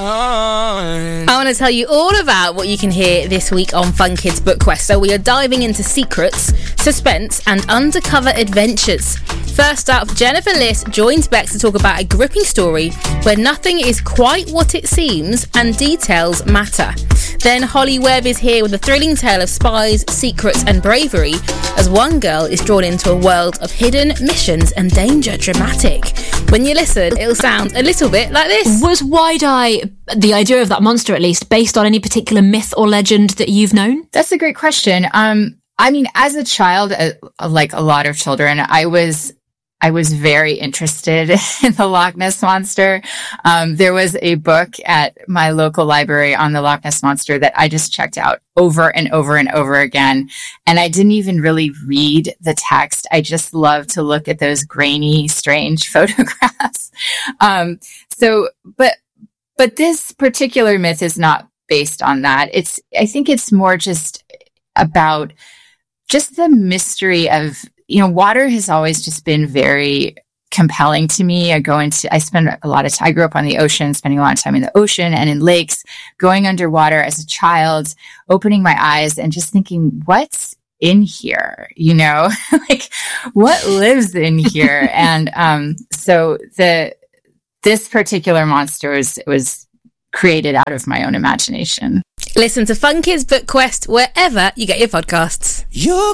I want to tell you all about what you can hear this week on Fun Kids Book Quest. So we are diving into secrets, suspense and undercover adventures. First up, Jennifer Liss joins Bex to talk about a gripping story where nothing is quite what it seems and details matter. Then Holly Webb is here with a thrilling tale of spies, secrets and bravery as one girl is drawn into a world of hidden missions and danger. Dramatic. When you listen, it'll sound a little bit like this. Was Wide Eye, the idea of that monster at least, based on any particular myth or legend that you've known? That's a great question. I mean, as a child, like a lot of children, I was very interested in the Loch Ness Monster. There was a book at my local library on the Loch Ness Monster that I just checked out over and over and over again. And I didn't even really read the text. I just love to look at those grainy, strange photographs. But this particular myth is not based on that. I think it's more just about just the mystery of, water has always just been very compelling to me. I grew up on the ocean, spending a lot of time in the ocean and in lakes, going underwater as a child, opening my eyes and just thinking, what's in here? Like what lives in here? And, so this particular monster was created out of my own imagination. Listen to Fun Kids Book Quest wherever you get your podcasts.